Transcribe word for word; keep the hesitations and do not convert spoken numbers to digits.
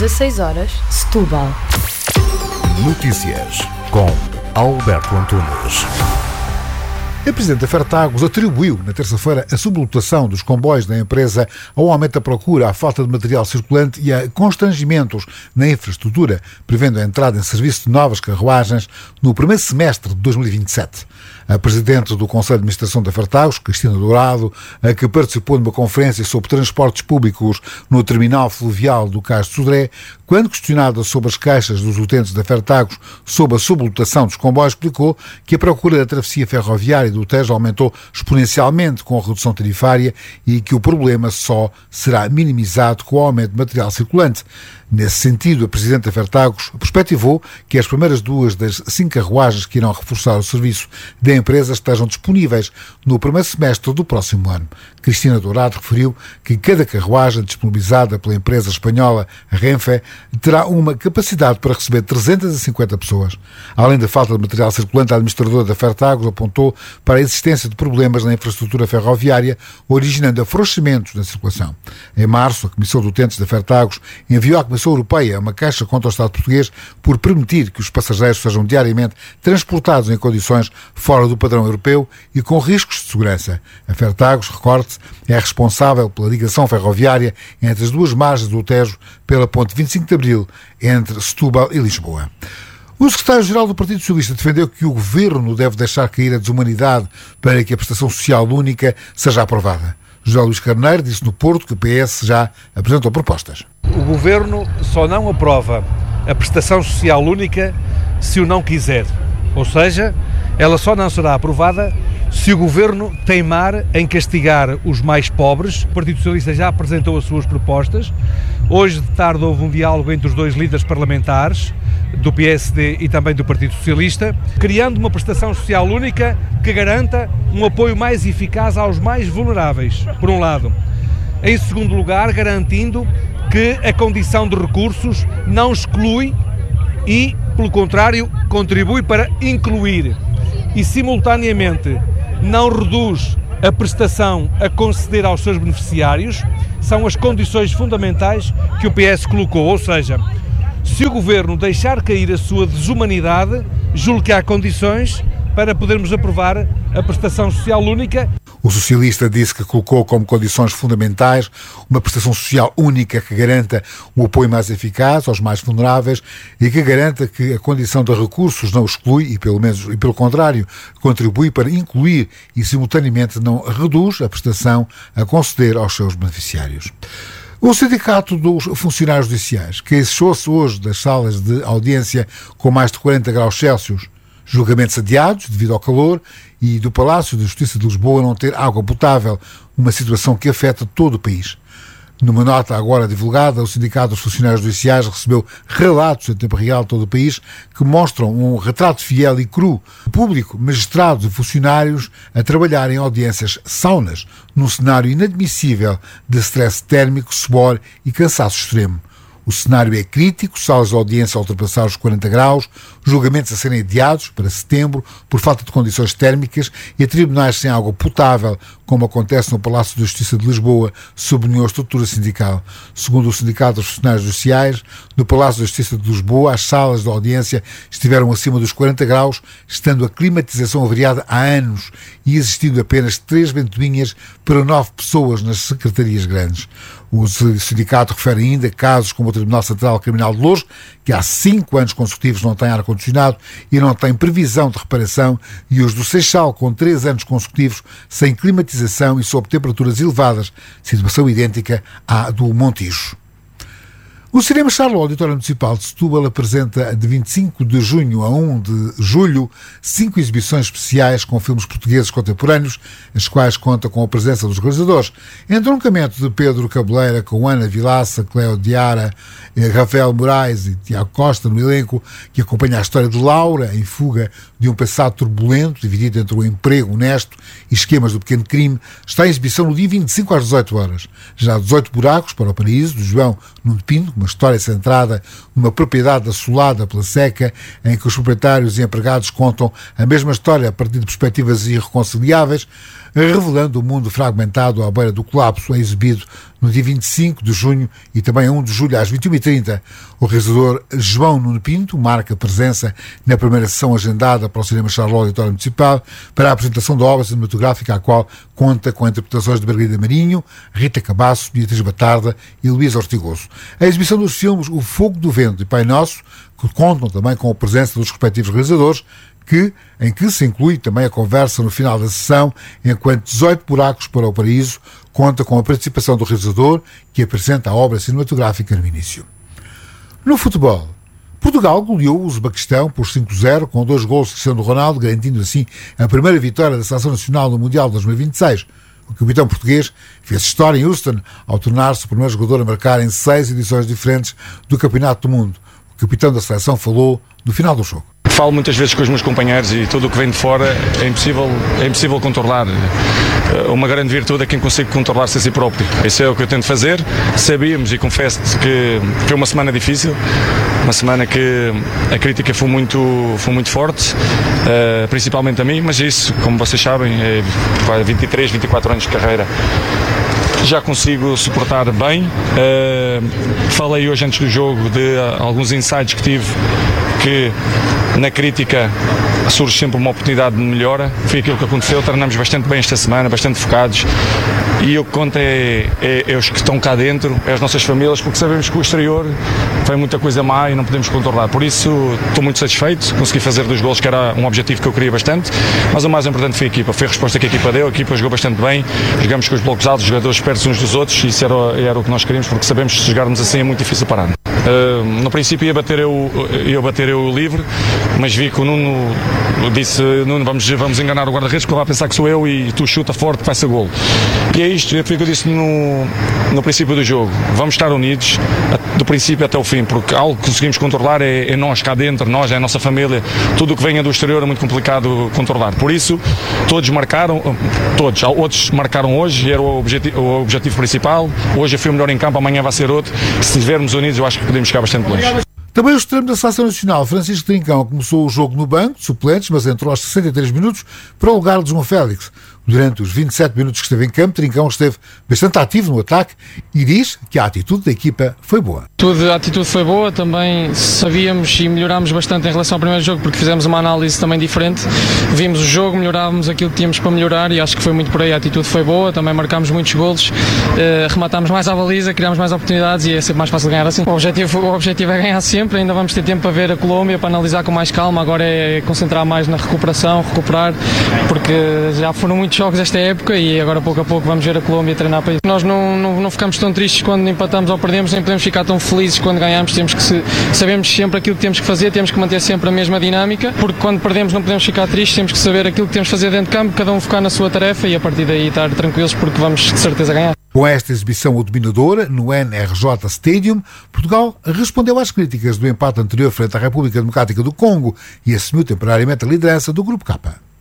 dezasseis horas, Setúbal. Notícias com Alberto Antunes. A Presidente da Fertagos atribuiu, na terça-feira, a sublotação dos comboios da empresa ao aumento da procura, à falta de material circulante e a constrangimentos na infraestrutura, prevendo a entrada em serviço de novas carruagens no primeiro semestre de dois mil e vinte e sete. A Presidente do Conselho de Administração da Fertagos, Cristina Dourado, a que participou numa conferência sobre transportes públicos no terminal fluvial do Cais de Sodré, quando questionada sobre as queixas dos utentes da Fertagos sobre a sublotação dos comboios, explicou que a procura da travessia ferroviária do Tejo aumentou exponencialmente com a redução tarifária e que o problema só será minimizado com o aumento de material circulante. Nesse sentido, a Presidente da Fertagos perspectivou que as primeiras duas das cinco carruagens que irão reforçar o serviço da empresa estejam disponíveis no primeiro semestre do próximo ano. Cristina Dourado referiu que cada carruagem disponibilizada pela empresa espanhola Renfe terá uma capacidade para receber trezentas e cinquenta pessoas. Além da falta de material circulante, a administradora da Fertagos apontou para a existência de problemas na infraestrutura ferroviária, originando afrouxamentos na circulação. Em março, a Comissão de Utentes da Fertagos enviou à Comissão Europeia uma queixa contra o Estado português por permitir que os passageiros sejam diariamente transportados em condições fora do padrão europeu e com riscos de segurança. A Fertagos, recorde-se, é responsável pela ligação ferroviária entre as duas margens do Tejo pela ponte vinte e cinco de Abril, entre Setúbal e Lisboa. O secretário-geral do Partido Socialista defendeu que o Governo deve deixar cair a desumanidade para que a prestação social única seja aprovada. José Luís Carneiro disse no Porto que o P S já apresentou propostas. O Governo só não aprova a prestação social única se o não quiser. Ou seja, ela só não será aprovada se o Governo teimar em castigar os mais pobres. O Partido Socialista já apresentou as suas propostas. Hoje de tarde houve um diálogo entre os dois líderes parlamentares, do P S D e também do Partido Socialista, criando uma prestação social única que garanta um apoio mais eficaz aos mais vulneráveis, por um lado. Em segundo lugar, garantindo que a condição de recursos não exclui e, pelo contrário, contribui para incluir e, simultaneamente, não reduz a prestação a conceder aos seus beneficiários. São as condições fundamentais que o P S colocou, ou seja, se o Governo deixar cair a sua desumanidade, julgo que há condições para podermos aprovar a prestação social única. O socialista disse que colocou como condições fundamentais uma prestação social única que garanta um apoio mais eficaz aos mais vulneráveis e que garanta que a condição de recursos não exclui e, pelo menos, e pelo contrário, contribui para incluir e, simultaneamente, não reduz a prestação a conceder aos seus beneficiários. O Sindicato dos Funcionários Judiciais queixou-se hoje das salas de audiência com mais de quarenta graus Celsius, julgamentos adiados devido ao calor e do Palácio de Justiça de Lisboa não ter água potável, uma situação que afeta todo o país. Numa nota agora divulgada, o Sindicato dos Funcionários Judiciais recebeu relatos em tempo real de todo o país que mostram um retrato fiel e cru do público, magistrados e funcionários a trabalhar em audiências saunas, num cenário inadmissível de stress térmico, suor e cansaço extremo. O cenário é crítico, salas de audiência a ultrapassar os quarenta graus, julgamentos a serem adiados para setembro por falta de condições térmicas e tribunais sem água potável, como acontece no Palácio de Justiça de Lisboa, sublinhou a estrutura sindical. Segundo o Sindicato dos Funcionários Judiciais, no Palácio de Justiça de Lisboa, as salas de audiência estiveram acima dos quarenta graus, estando a climatização avariada há anos e existindo apenas três ventoinhas para nove pessoas nas secretarias grandes. O sindicato refere ainda casos como o Tribunal Central Criminal de Loures, que há cinco anos consecutivos não tem ar-condicionado e não tem previsão de reparação, e os do Seixal, com três anos consecutivos sem climatização e sob temperaturas elevadas, situação idêntica à do Montijo. O Cinema Charlot, Auditório Municipal de Setúbal, apresenta de vinte e cinco de junho a um de julho cinco exibições especiais com filmes portugueses contemporâneos, as quais contam com a presença dos realizadores. Entroncamento de Pedro Cabeleira com Ana Vilaça, Cléo Diara, Rafael Moraes e Tiago Costa no elenco, que acompanha a história de Laura em fuga de um passado turbulento, dividido entre o emprego honesto e esquemas do pequeno crime, está em exibição no dia vinte e cinco às dezoito horas. Já dezoito buracos para o paraíso, de João Nuno Pinto, uma história centrada numa propriedade assolada pela seca, em que os proprietários e empregados contam a mesma história a partir de perspectivas irreconciliáveis, revelando o mundo fragmentado à beira do colapso, é exibido no dia vinte e cinco de junho e também a um de julho às vinte e uma e trinta. O realizador João Nuno Pinto marca presença na primeira sessão agendada para o Cinema Charlot Auditório Municipal para a apresentação da obra cinematográfica, a qual conta com interpretações de Margarida Marinho, Rita Cabasso, Beatriz Batarda e Luísa Ortigoso. A exibição dos filmes O Fogo do Vento e Pai Nosso, que contam também com a presença dos respectivos realizadores, que, em que se inclui também a conversa no final da sessão, enquanto dezoito buracos para o paraíso conta com a participação do realizador, que apresenta a obra cinematográfica no início. No futebol, Portugal goleou o Uzbequistão por cinco a zero, com dois golos de Cristiano Ronaldo, garantindo assim a primeira vitória da Seleção Nacional no Mundial de dois mil e vinte e seis. O capitão português fez história em Houston ao tornar-se o primeiro jogador a marcar em seis edições diferentes do Campeonato do Mundo. O capitão da seleção falou do final do jogo. Falo muitas vezes com os meus companheiros e tudo o que vem de fora é impossível, é impossível controlar. Uma grande virtude é quem consegue controlar-se a si próprio. Isso é o que eu tento fazer. Sabíamos, e confesso-te que foi uma semana difícil, uma semana que a crítica foi muito, foi muito forte, principalmente a mim, mas isso, como vocês sabem, é vinte e três, vinte e quatro anos de carreira. Já consigo suportar bem. Uh, falei hoje antes do jogo de uh, alguns insights que tive, que na crítica surge sempre uma oportunidade de melhora. Foi aquilo que aconteceu, treinamos bastante bem esta semana, bastante focados, e o que conta é, é, é os que estão cá dentro, é as nossas famílias, porque sabemos que o exterior foi muita coisa má e não podemos controlar. Por isso estou muito satisfeito, consegui fazer dois golos, que era um objetivo que eu queria bastante, mas o mais importante foi a equipa, foi a resposta que a equipa deu. A equipa jogou bastante bem, jogamos com os blocos altos, jogadores perto uns dos outros, e isso era, era o que nós queríamos, porque sabemos que se jogarmos assim é muito difícil parar. Uh, no princípio ia bater eu, ia bater eu livre, mas vi que o Nuno disse: Nuno, vamos, vamos enganar o guarda-redes, porque ele vai pensar que sou eu e tu chuta forte que vai ser golo. E é isto, foi o que eu disse no, no princípio do jogo: vamos estar unidos do princípio até o fim, porque algo que conseguimos controlar é, é nós cá dentro, nós, é a nossa família. Tudo o que venha do exterior é muito complicado controlar. Por isso todos marcaram, todos, outros marcaram hoje, e era o objetivo, o objetivo principal. Hoje eu fui o melhor em campo, amanhã vai ser outro. Se estivermos unidos, eu acho que podemos chegar bastante longe. Também o extremo da Seleção Nacional, Francisco Trincão, começou o jogo no banco de suplentes, mas entrou aos sessenta e três minutos para o lugar de João Félix. Durante os vinte e sete minutos que esteve em campo, Trincão esteve bastante ativo no ataque e diz que a atitude da equipa foi boa. Tudo, a atitude foi boa, também sabíamos e melhorámos bastante em relação ao primeiro jogo, porque fizemos uma análise também diferente. Vimos o jogo, melhorávamos aquilo que tínhamos para melhorar, e acho que foi muito por aí. A atitude foi boa, também marcámos muitos golos, eh, rematámos mais à baliza, criámos mais oportunidades, e é sempre mais fácil ganhar assim. O objetivo, o objetivo é ganhar sempre, ainda vamos ter tempo para ver a Colômbia, para analisar com mais calma. Agora é concentrar mais na recuperação, recuperar, porque já foram muitos jogos esta época e agora pouco a pouco vamos ver a Colômbia treinar para isso. Nós não, não, não ficamos tão tristes quando empatamos ou perdemos, nem podemos ficar tão felizes quando ganhamos. Temos que se, sabemos sempre aquilo que temos que fazer, temos que manter sempre a mesma dinâmica, porque quando perdemos não podemos ficar tristes, temos que saber aquilo que temos que fazer dentro de campo, cada um focar na sua tarefa, e a partir daí estar tranquilos, porque vamos de certeza ganhar. Com esta exibição dominadora no N R J Stadium, Portugal respondeu às críticas do empate anterior frente à República Democrática do Congo e assumiu temporariamente a liderança do Grupo K.